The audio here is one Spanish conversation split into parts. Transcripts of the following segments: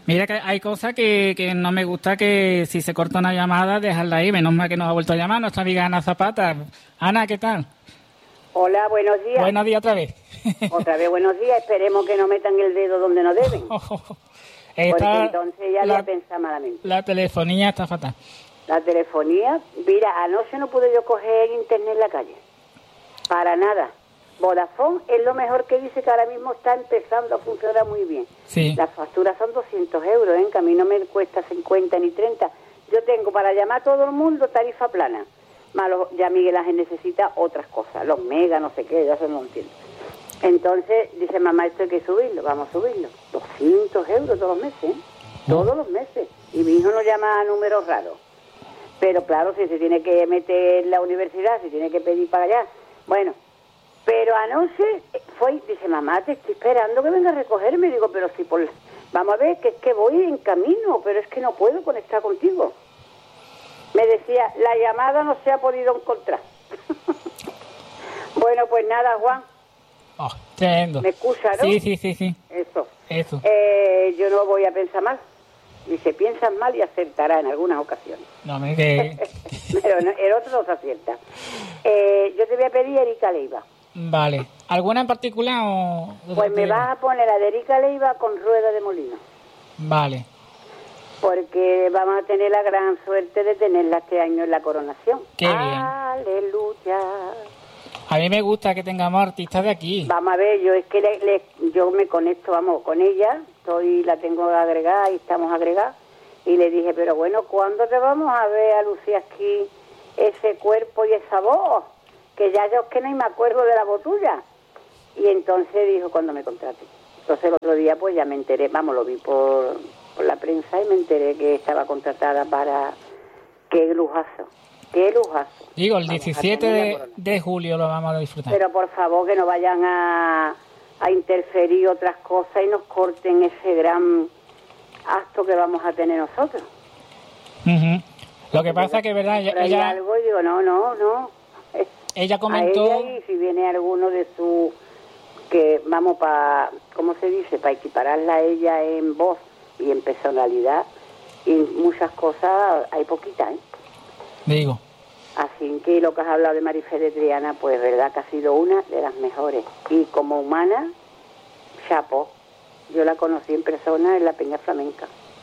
Mira que hay cosas que no me gusta, que si se corta una llamada, dejarla ahí. Menos mal que nos ha vuelto a llamar nuestra amiga Ana Zapata. Ana, ¿qué tal? Hola, buenos días. Buenos días otra vez. Otra vez buenos días. Esperemos que no metan el dedo donde no deben. Porque entonces ya voy a pensar malamente. La telefonía está fatal. La telefonía, mira, anoche no pude yo coger internet en la calle. Para nada. Vodafone es lo mejor que dice, que ahora mismo está empezando a funcionar muy bien. Sí. Las facturas son 200 euros, ¿eh? Que a mí no me cuesta 50 ni 30. Yo tengo para llamar a todo el mundo tarifa plana. Malo, ya Miguel Ángel necesita otras cosas, los megas, no sé qué, ya se no entiendo. Entonces dice, mamá, esto hay que subirlo, vamos a subirlo. 200 euros todos los meses, ¿eh? Todos los meses. Y mi hijo no llama a números raros. Pero claro, si se tiene que meter en la universidad, si tiene que pedir para allá. Bueno, pero anoche fue y dice, mamá, te estoy esperando que venga a recogerme. Digo, pero si por... Vamos a ver, que es que voy en camino, pero es que no puedo conectar contigo. Me decía, la llamada no se ha podido encontrar. Bueno, pues nada, Juan. Oh, tremendo. ¿Me escucha, no? Sí. Eso. Yo no voy a pensar mal. Dice, piensas mal y acertará en algunas ocasiones. No, me que... Pero no, el otro no se acierta. Yo te voy a pedir Erika Leiva. Vale. ¿Alguna en particular o...? Pues me vas a poner la de Erika Leiva con rueda de molino. Vale. Porque vamos a tener la gran suerte de tenerla este año en la coronación. ¡Qué bien! ¡Aleluya! A mí me gusta que tengamos artistas de aquí. Vamos a ver, yo es que yo me conecto, vamos, con ella, la tengo agregada y estamos agregados, y le dije, pero bueno, ¿cuándo te vamos a ver a Lucía aquí ese cuerpo y esa voz? Que ya yo es que no me acuerdo de la voz tuya. Y entonces dijo, cuando me contrate. Entonces el otro día pues ya me enteré, vamos, lo vi por la prensa y me enteré que estaba contratada para... ¡Qué lujazo! ¡Qué lujazo! Digo, el 17 de julio lo vamos a disfrutar. Pero por favor que no vayan a interferir otras cosas y nos corten ese gran acto que vamos a tener nosotros. Lo que pasa es que, ¿verdad? Ella algo y digo, no. Ella comentó... A ella, y si viene alguno de su... que vamos para... ¿Cómo se dice? Para equipararla a ella en voz y en personalidad y muchas cosas, hay poquitas, ¿eh? Digo. Así que lo que has hablado de Marifé de Triana, pues verdad que ha sido una de las mejores. Y como humana, chapo. Yo la conocí en persona en la Peña Flamenca.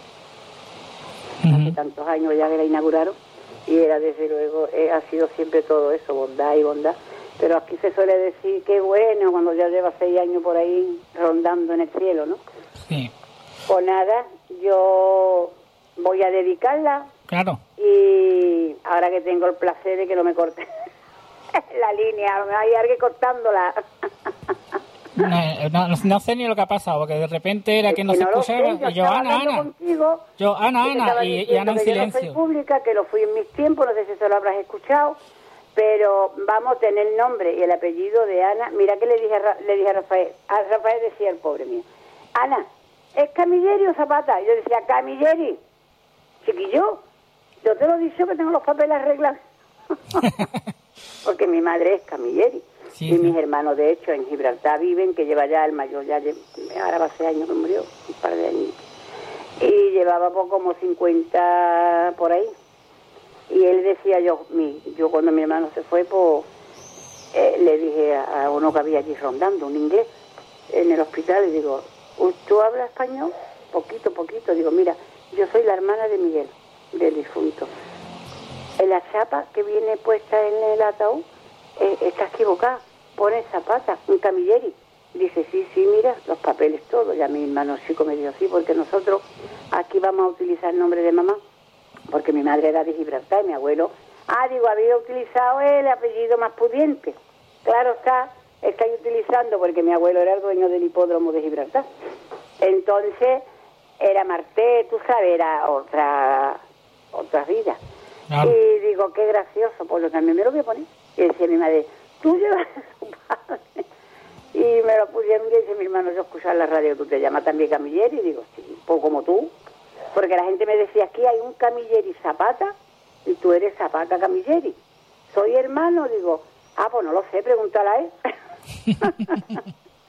Hace tantos años ya que la inauguraron. Y era, desde luego, ha sido siempre todo eso, bondad y bondad. Pero aquí se suele decir que bueno, cuando ya lleva 6 años por ahí rondando en el cielo, ¿no? Sí. Pues nada, yo voy a dedicarla. Claro. Y ahora que tengo el placer de que no me corte la línea, hay alguien cortándola. No sé ni lo que ha pasado, porque de repente era que no se escuchaba. Yo, Ana. Yo, Ana, y Ana en silencio. Yo no soy pública, que lo fui en mis tiempos, no sé si eso lo habrás escuchado, pero vamos a tener el nombre y el apellido de Ana. Mira que le dije a Rafael. A Rafael decía el pobre mío, Ana, ¿es Camilleri o Zapata? Y yo decía, Camilleri. Chiquillo, yo te lo he dicho que tengo los papeles arreglados. Porque mi madre es Camilleri. Sí, y mis hermanos, de hecho, en Gibraltar viven, que lleva ya el mayor, ahora va a 6 años que murió, un par de años. Y llevaba como 50 por ahí. Y él decía, yo cuando mi hermano se fue, pues le dije a uno que había allí rondando, un inglés, en el hospital, y digo, ¿tú hablas español? Poquito. Digo, mira, yo soy la hermana de Miguel, del difunto. En la chapa que viene puesta en el ataúd, está equivocada, pone Zapata, un Camilleri. Dice, sí, mira, los papeles todos. Ya mi hermano chico me dijo, sí, porque nosotros aquí vamos a utilizar el nombre de mamá, porque mi madre era de Gibraltar y mi abuelo, había utilizado el apellido más pudiente. Claro está utilizando, porque mi abuelo era el dueño del hipódromo de Gibraltar. Entonces, era Marté, tú sabes, era otra vida. Claro. Y digo, qué gracioso, pues también me lo voy a poner. Y decía mi madre, tú llevas a su padre. Y me lo pusieron y dice mi hermano, yo escuchaba la radio, tú te llamas también Camilleri. Y digo, sí, pues como tú. Porque la gente me decía, aquí hay un Camilleri Zapata y tú eres Zapata Camilleri. Soy hermano, digo, pues no lo sé, pregúntala a él.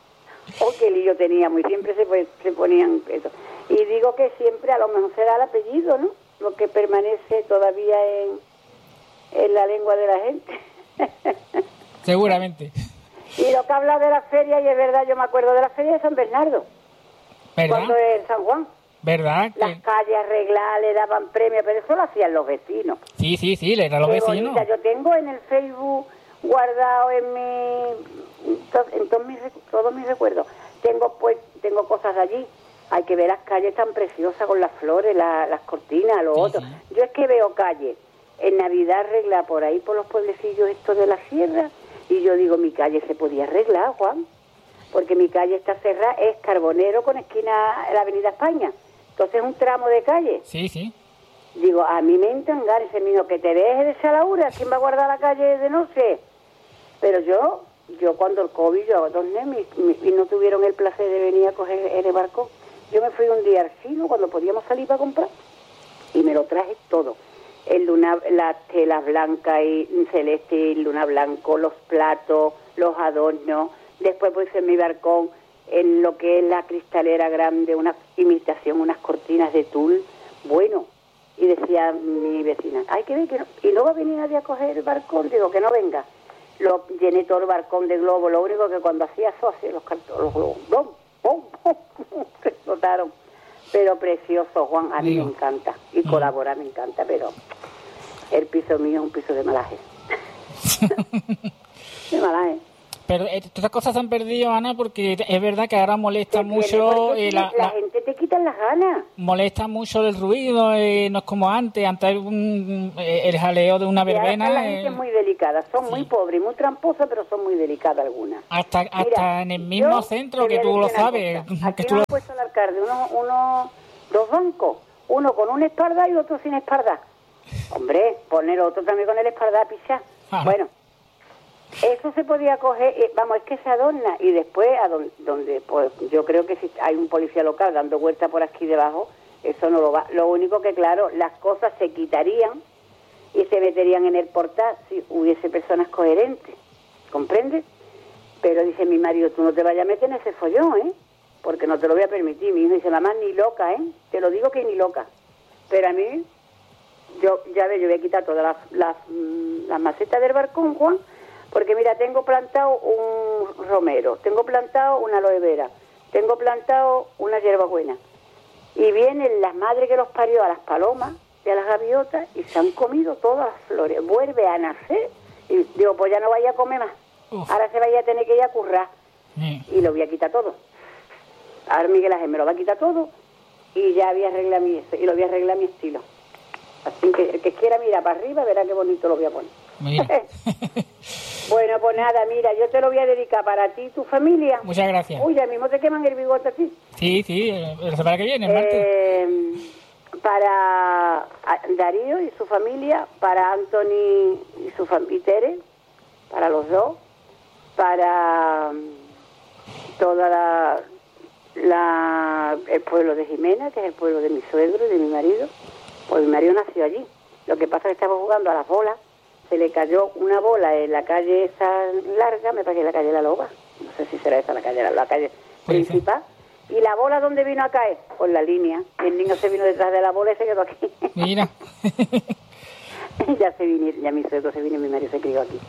Oh, qué lío teníamos, y siempre se ponían eso. Y digo que siempre a lo mejor será el apellido, ¿no? Lo que permanece todavía en la lengua de la gente. Seguramente. Y lo que habla de la feria, y es verdad, yo me acuerdo de la feria de San Bernardo. ¿Verdad? Cuando es San Juan. ¿Verdad? Las calles arregladas, le daban premios, pero eso lo hacían los vecinos. Sí, le dan los vecinos. Bonita. Yo tengo en el Facebook guardado en todos mis recuerdos. Tengo cosas de allí. Hay que ver las calles tan preciosas con las flores, las cortinas, lo otro. Sí. Yo es que veo calles en Navidad arregladas por ahí, por los pueblecillos estos de la sierra, y yo digo, mi calle se podía arreglar, Juan, porque mi calle está cerrada, es Carbonero con esquina la Avenida España. Entonces es un tramo de calle. Sí. Digo, a mí me entangar ese mío, que te deje de esa Laura, ¿quién va a guardar la calle de noche? Pero yo cuando el COVID, y no tuvieron el placer de venir a coger el barco, yo me fui un día al Sino cuando podíamos salir para comprar, y me lo traje todo. Las telas blancas y celeste y luna blanco, los platos, los adornos. Después puse en mi balcón, en lo que es la cristalera grande, una imitación, unas cortinas de tul. Bueno, y decía mi vecina, hay que ver que no, y no va a venir nadie a coger el balcón. Digo, que no venga. Lo llené todo el balcón de globos, lo único que cuando hacía eso, hacía los globos, ¡bum! Se explotaron. Pero precioso, Juan, a mí me encanta, y colaborar me encanta, pero el piso mío es un piso de malaje. De malaje. Pero estas cosas se han perdido, Ana, porque es verdad que ahora molesta mucho... la gente te quitan las ganas. Molesta mucho el ruido, no es como antes el jaleo de una verbena... La gente es muy delicada, son muy pobres, muy tramposas, pero son muy delicadas algunas. Hasta en el mismo centro, que tú lo sabes. Aquí nos ha puesto el alcalde dos bancos, uno con un espaldar y otro sin espaldar. Hombre, poner otro también con el espaldar a pisar. Bueno... Eso se podía coger, es que se adorna, y después donde pues yo creo que si hay un policía local dando vuelta por aquí debajo, eso no lo va. Lo único que, claro, las cosas se quitarían y se meterían en el portal si hubiese personas coherentes, ¿comprendes? Pero dice mi marido, tú no te vayas a meter en ese follón, porque no te lo voy a permitir. Mi hijo dice, mamá, ni loca, te lo digo que ni loca. Pero a mí, yo voy a quitar todas las macetas del balcón, Juan. Porque mira, tengo plantado un romero, tengo plantado una aloe vera, tengo plantado una hierbabuena. Y vienen las madres que los parió a las palomas y a las gaviotas y se han comido todas las flores. Vuelve a nacer y digo, pues ya no vaya a comer más. Ahora se vaya a tener que ir a currar. Y lo voy a quitar todo. Ahora Miguel Ángel me lo va a quitar todo y ya voy a arreglar y lo voy a arreglar mi estilo. Así que el que quiera mirar para arriba verá qué bonito lo voy a poner. Bueno, pues nada, mira, yo te lo voy a dedicar para ti y tu familia. Muchas gracias. Uy, ya mismo te queman el bigote a ti. Sí, la semana que viene, el martes. Para Darío y su familia, para Anthony y su familia, Tere, para los dos, para toda el pueblo de Jimena, que es el pueblo de mi suegro y de mi marido. Pues mi marido nació allí. Lo que pasa es que estaba jugando a las bolas, se le cayó una bola en la calle esa larga, me parece que es la calle La Loba, no sé si será esa la calle principal, y la bola ¿dónde vino a caer? Por la línea, y el niño se vino detrás de la bola y se quedó aquí. Mira. ya mi suegro se vino y mi marido se crió aquí.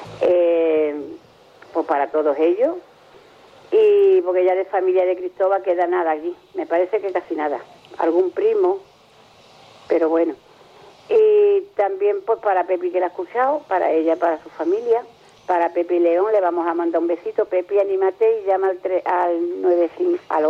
Pues para todos ellos, y porque ya de familia de Cristóbal queda nada allí, me parece que casi nada, algún primo, pero bueno. Y también pues para Pepi, que la ha escuchado, para ella, para su familia, para Pepi León le vamos a mandar un besito. Pepi, anímate y llama al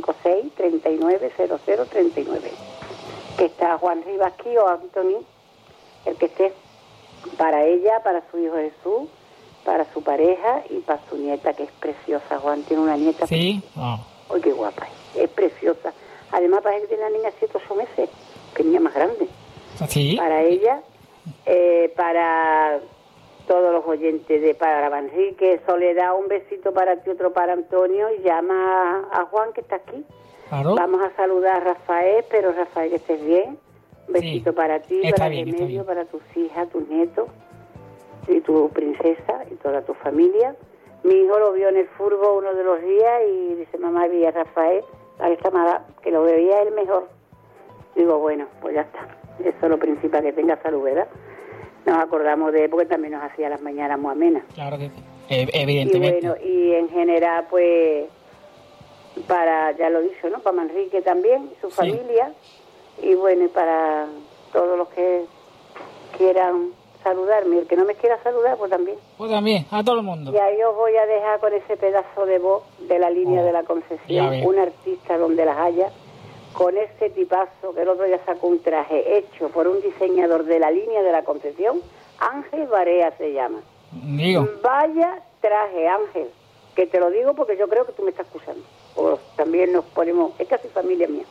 856-390039, que está Juan Rivas aquí o Anthony, el que esté, para ella, para su hijo Jesús, para su pareja y para su nieta, que es preciosa. Juan tiene una nieta. Sí. ¡Ay, qué guapa! Es preciosa. Además parece que tiene una niña 7 o 8 meses, que niña más grande. ¿Sí? Para ella, para todos los oyentes para Manrique, Soledad, un besito para ti, otro para Antonio, y llama a Juan, que está aquí. Claro. Vamos a saludar a Rafael, pero Rafael, que estés bien. Un besito para ti, para Remedio, para tus hijas, tus nietos, y tu princesa, y toda tu familia. Mi hijo lo vio en el furgo uno de los días y dice, mamá, vi a Rafael, a esta mala, que lo veía el mejor. Digo, bueno, pues ya está. Eso es lo principal, que tenga salud, ¿verdad? Nos acordamos de él porque también nos hacía las mañanas muy amenas. Claro que sí, evidentemente. Y bueno, y en general, pues, para, ya lo he dicho, ¿no? Para Manrique también, su familia, y bueno, y para todos los que quieran saludarme. El que no me quiera saludar, pues también. Pues también, a todo el mundo. Y ahí os voy a dejar con ese pedazo de voz de la línea de la Concepción, un artista donde las haya, con ese tipazo que el otro día sacó un traje hecho por un diseñador de la línea de la Concepción, Ángel Barea se llama. Digo. Vaya traje, Ángel, que te lo digo porque yo creo que tú me estás escuchando. O también nos ponemos, es casi familia mía.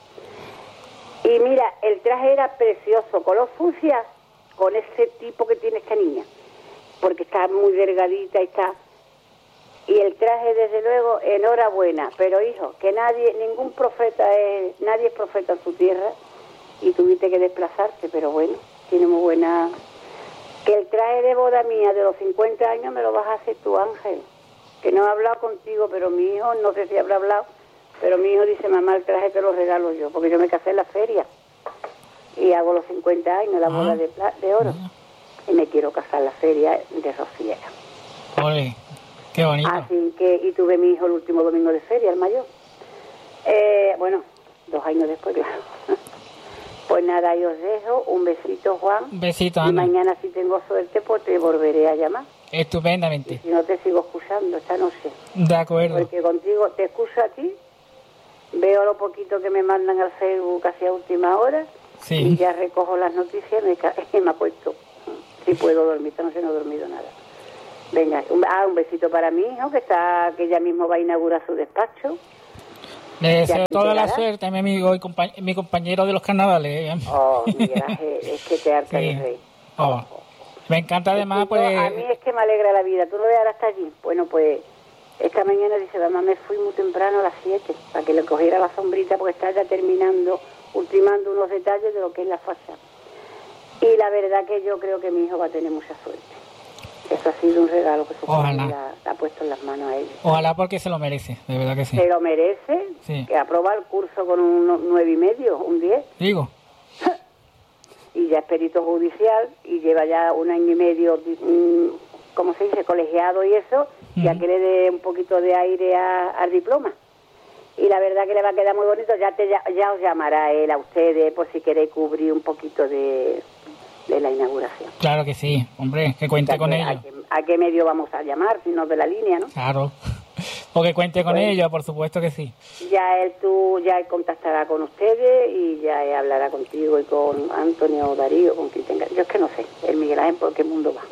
Y mira, el traje era precioso, color fucsia, con ese tipo que tiene esta niña, porque está muy delgadita y está... Y el traje, desde luego, enhorabuena, pero hijo, que ningún profeta nadie es profeta en su tierra, y tuviste que desplazarte, pero bueno, tiene muy buena... Que el traje de boda mía de los 50 años me lo vas a hacer tú, Ángel, que no he hablado contigo, pero mi hijo, no sé si habrá hablado, pero mi hijo dice, mamá, el traje te lo regalo yo, porque yo me casé en la feria, y hago los 50 años, la boda de oro, y me quiero casar en la feria de Rociera. Ole. Qué bonito. Así que, y tuve mi hijo el último domingo de feria, el mayor. Bueno, 2 años después, claro. Pues nada, yo os dejo. Un besito, Juan. Un besito, Ana. Y mañana, si tengo suerte, pues te volveré a llamar. Estupendamente. Y si no, te sigo escuchando esta noche. De acuerdo. Porque contigo te escucho a ti, veo lo poquito que me mandan al Facebook casi a última hora, y ya recojo las noticias y me acuesto. Si puedo dormir, esta noche no he dormido nada. Venga, un besito para mi hijo, que ella mismo va a inaugurar su despacho. Le deseo toda la suerte a mi amigo y mi compañero de los carnavales. Oh, Miguel Ángel, es que te harta de rey. Me encanta además, pues... A mí es que me alegra la vida. ¿Tú lo ves ahora hasta allí? Bueno, pues esta mañana dice, mamá, me fui muy temprano a las 7 para que le cogiera la sombrita porque está ya ultimando unos detalles de lo que es la fachada. Y la verdad que yo creo que mi hijo va a tener mucha suerte. Eso ha sido un regalo que su familia ha puesto en las manos a ellos. Ojalá, porque se lo merece, de verdad que sí. Se lo merece, que aprueba el curso con un 9,5, un 10. Digo. Y ya es perito judicial y lleva ya 1 año y medio, ¿cómo se dice?, colegiado y eso, ya que le dé un poquito de aire al diploma. Y la verdad que le va a quedar muy bonito, ya os llamará él a ustedes por si queréis cubrir un poquito de la inauguración. Claro que sí, hombre, que cuente con ello. ¿A qué medio vamos a llamar? Si no de la línea, ¿no? Claro, o que cuente con ello, por supuesto que sí. Ya él contactará con ustedes y ya él hablará contigo y con Antonio o Darío, con quien tenga. Yo es que no sé, el Miguel Ángel, ¿por qué mundo va?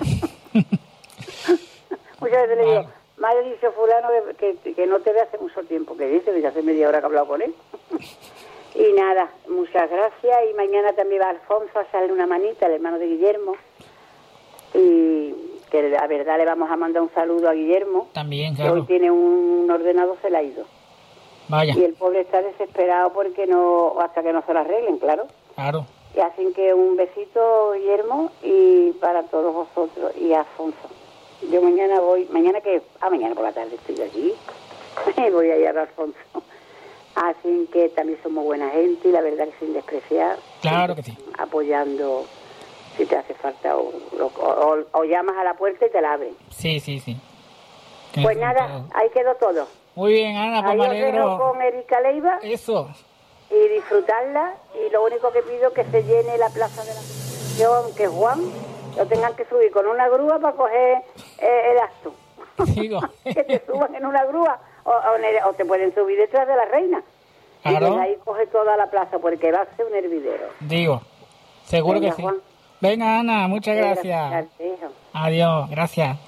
Muchas veces le digo, me ha dicho fulano que no te ve hace mucho tiempo. ¿Qué dice? Que ya hace media hora que he hablado con él. Y nada, muchas gracias. Y mañana también va Alfonso a hacerle una manita, el hermano de Guillermo. Y que la verdad le vamos a mandar un saludo a Guillermo. También, claro. Que hoy tiene un ordenador, se le ha ido. Vaya. Y el pobre está desesperado porque hasta que no se lo arreglen, claro. Claro. Y así que un besito, Guillermo, y para todos vosotros. Y a Alfonso. Yo mañana mañana por la tarde estoy allí. Voy a ir a Alfonso. Así que también somos buena gente y la verdad que sin despreciar. Claro que sí. Apoyando si te hace falta o llamas a la puerta y te la abren. Sí. Pues nada, ahí quedó todo. Muy bien, Ana, pues me alegro. Os dejo con Erika Leiva. Eso. Y disfrutarla. Y lo único que pido es que se llene la plaza de la Constitución, que Juan lo tengan que subir con una grúa para coger el acto. Digo. Que te suban en una grúa o te pueden subir detrás de la reina. Claro. Y ahí coge toda la plaza porque va a ser un hervidero. Digo, seguro. Venga, que sí. Juan. Venga, Ana, muchas gracias. Gracias. Adiós, gracias.